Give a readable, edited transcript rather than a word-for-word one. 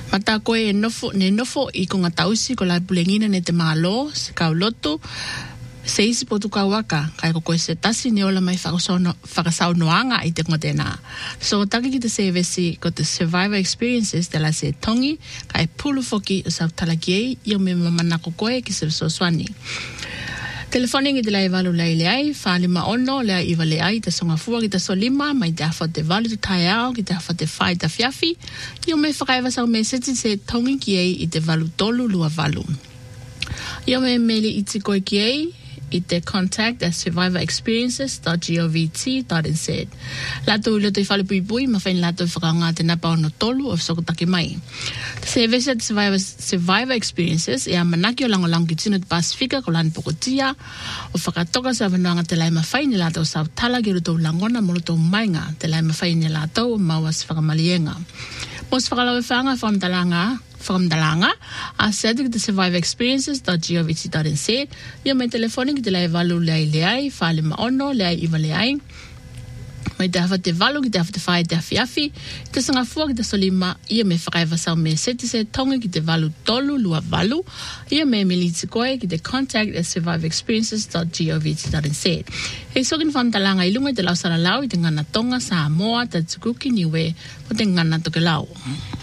Mata koe ne nofo I ko ngā tausi ko lai pulengina ne te malo, se kau loto, se isi potu kawaka, kai ko koe se tasi ne ola mai whakasau noanga I te ngotena. So taki ki te sevesi ko te survivor experiences te la se tongi, kai pulu foki o sau talakiei, I o me mamana ko koe ki se soswani. Telefoning I te lai walu lai leai, whaalima ono lea iwa leai, te songa fua ki te solima, mai te awha te walu tu tai ao, ki te awha te whai ta fiafi, I o me whakaiwa sau me seti se tongi ki ei I te walu tolu lua walu. I o me mele I te koe ki ei, I te contact at survivorexperiences.govt.nz. Lato I loto I whale pui pui, ma whain lato I whakanga te napa ono tolu o sokotake mai. Se vese at survivor experiences e a manaki o langolango ki tino te Pasifika ko lani pokotia o whakatoka sa wanoanga te lai mawhai ni lato sa tala ki ruto langona mo ruto mainga te lai mawhai ni lato o maua sa whakamalienga. Mos whakalawe whanga whakamdalanga a setu ki te survivorexperiences.govt.nz Ia mai telefoni ki te lai walu leai, whalima ono, leai iwa leai. Mai te hawa te walu ki te hawa te whae te awhiawhi, te sanga fua ki te solima, ia me whakaiwa sau me seti se tonga ki te walu tolu lua walu, ia me militi koe ki te contact at survivorexperiences.govt.nz. Hei sokin whantalanga I lunga te lausara lau I te ngana tonga sa moa ta tukuki niwe o te ngana toke lau.